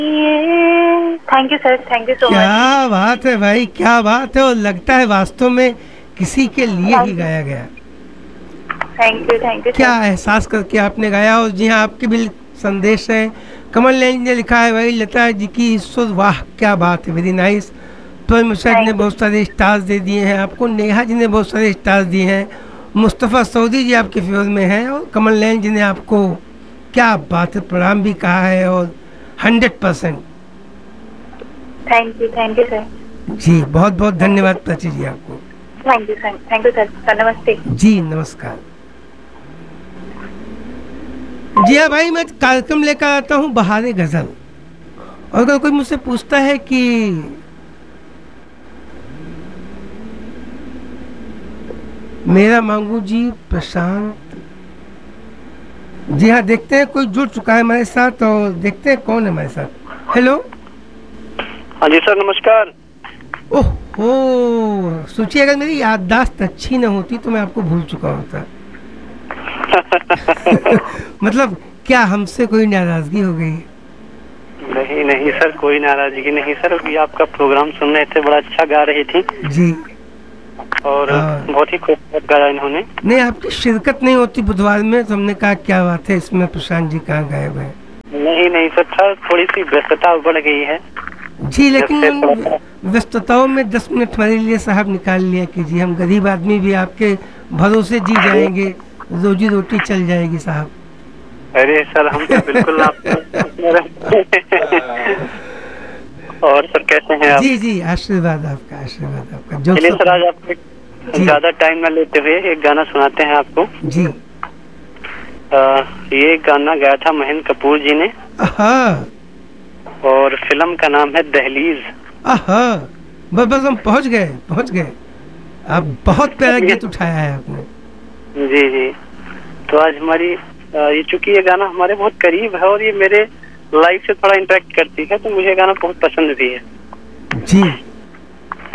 Thank you sir, thank you so much. क्या बात है भाई, क्या बात है। और लगता है वास्तव में किसी के लिए ही गाया गया। थैंक यू क्या सर। एहसास करके आपने गाया। और जी हाँ, आपके भी संदेश है। कमल नैन ने लिखा है भाई, लता जी की सुर, वाह क्या बात है, वेरी नाइस। तो मिश्रा जी ने थैंक यू। बहुत सारे स्टार्स दे दिए हैं आपको, नेहा जी ने बहुत सारे स्टार्स दिए हैं, मुस्तफ़ा सऊदी जी आपके फेवर में हैं, और कमल नैन जी ने आपको क्या बात है प्रणाम भी कहा है। और 100%। Thank you sir. जी बहुत बहुत धन्यवाद प्राची जी आपको। थैंक यू सर, नमस्ते। जी नमस्कार। जी हाँ भाई, मैं कार्यक्रम लेकर आता हूँ बहारे गजल। और अगर कोई मुझसे पूछता है कि मेरा मांगू जी प्रशांत, जी हाँ, देखते हैं कोई जुड़ चुका है हमारे साथ, और देखते हैं कौन है हमारे साथ। हेलो। हाँ जी सर, नमस्कार। ओहो, सोचिए अगर मेरी याददाश्त अच्छी न होती तो मैं आपको भूल चुका होता। मतलब क्या हमसे कोई नाराजगी हो गई? नहीं नहीं सर, कोई नाराजगी नहीं सर। अभी आपका प्रोग्राम सुन रहे थे, बड़ा अच्छा गा रही थी जी। और बहुत ही खूबसूरत गाया इन्होंने। नहीं, आपकी शिरकत नहीं होती बुधवार में तो हमने कहा क्या बात है, इसमें प्रशांत जी कहाँ गायब है। नहीं नहीं सर, थोड़ी सी व्यस्तता बढ़ गई है जी, लेकिन व्यस्तताओं में 10 मिनट हमारे लिए साहब निकाल लिया कीजिए। हम गरीब आदमी भी आपके भरोसे जी जाएंगे, रोजी रोटी चल जाएगी साहब। अरे सर, हम तो बिल्कुल आप और सर कैसे हैं आप? जी जी, आशीर्वाद आपका, आशीर्वाद आपका। जो चलिए सर, आज आपको ज्यादा टाइम न लेते हुए एक गाना सुनाते हैं आपको। जी। ये गाना गाया था महेंद्र कपूर जी ने, और फिल्म का नाम है दहलीज। बस बस हम पहुंच गए। आप बहुत प्यारा गीत उठाया है आपने। जी जी। तो आज हमारी ये, चूंकि ये गाना हमारे बहुत करीब है और ये मेरे लाइफ से थोड़ा इंटरेक्ट करती है, तो मुझे गाना बहुत पसंद भी है। जी।